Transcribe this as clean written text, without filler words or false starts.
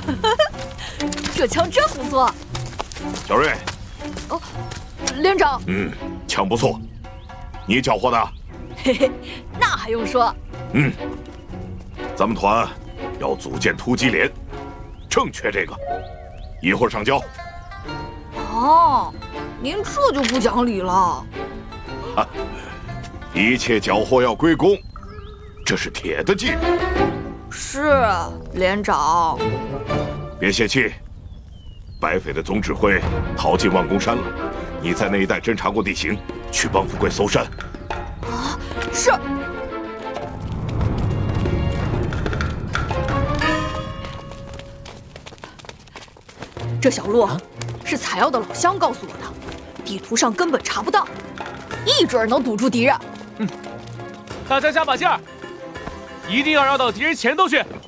这枪真不错。 小瑞。 哦，连长。 枪不错，你缴获的？ 嘿嘿，那还用说？ 咱们团要组建突击连，正缺这个，一会儿上交。 哦，您这就不讲理了。 一切缴获要归公，这是铁的纪律。 是，连长。 别泄气。白匪的总指挥逃进万公山了，你在那一带侦察过地形，去帮富贵搜山。 啊，是。这小路是采药的老乡告诉我的，地图上根本查不到，一准能堵住敌人。 大家加把劲儿，一定要绕到敌人前头去。